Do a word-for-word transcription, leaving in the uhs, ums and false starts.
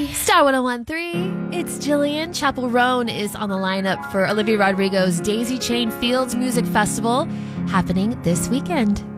Star one oh one three. It's Jillian. Chapel Roan is on the lineup for Olivia Rodrigo's Daisy Chain Fields Music Festival happening this weekend.